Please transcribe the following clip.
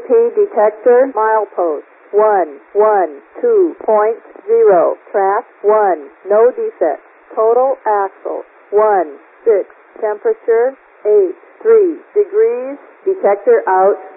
ESP detector milepost 112.0. Track 1. No defects. Total axle 1 6. Temperature 8 3 degrees. Detector out.